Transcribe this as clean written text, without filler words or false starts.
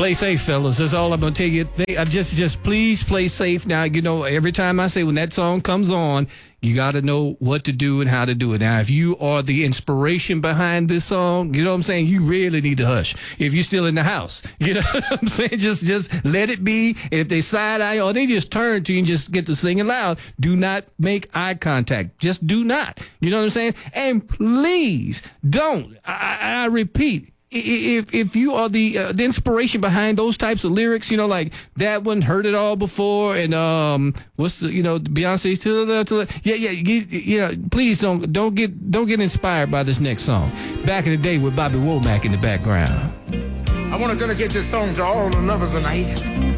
play safe, fellas. That's all I'm gonna tell you. Just please play safe. Now, every time I say when that song comes on, you got to know what to do and how to do it. Now, if you are the inspiration behind this song, you know what I'm saying? You really need to hush. If you're still in the house, you know what I'm saying? Just let it be. And if they side eye or they just turn to you and just get to singing loud, do not make eye contact. Just do not. You know what I'm saying? And please don't. I repeat. If you are the inspiration behind those types of lyrics, like that one, Heard It All Before, and what's the Beyonce's please don't get inspired by this next song. Back in the day with Bobby Womack in the background. I want to dedicate this song to all the lovers tonight.